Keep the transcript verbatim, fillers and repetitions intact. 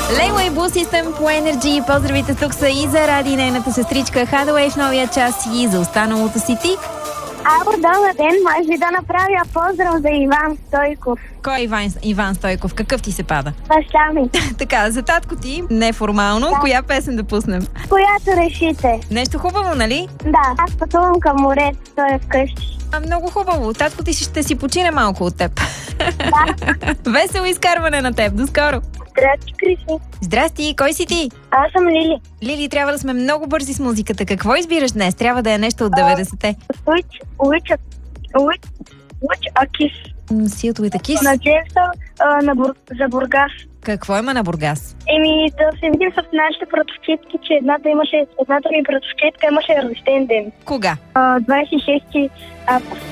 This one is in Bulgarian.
Лейла и Blue System по Energy. Поздравите тук са и за Ради и нейната сестричка Hathaway в новия час и за останалото си ти. Ало, добър ден, може да направя поздрав за Иван Стойков. Кой е Иван, Иван Стойков? Какъв ти се пада? Баща ми. Така, за татко ти, неформално, Да. коя песен да пуснем? Която решите. Нещо хубаво, нали? Да, аз пътувам към морето, той е вкъщи. А, много хубаво. Татко ти ще си почине малко от теб. Да. Весело изкарване на теб. До скоро. Здрасти, Криси. Здрасти, кой си ти? Аз съм Лили. Лили, трябва да сме много бързи с музиката. Какво избираш днес? Трябва да е нещо от деветдесетте. Уич, уич, уич, уич, акис. Силто и такис. На Джеймса а, на Бур... за Бургас. Какво има на Бургас? Еми, да се видим с нашите братовчетки, че едната имаше, едната ми братовчетка имаше рожден ден. Кога? А, двадесет и шести август.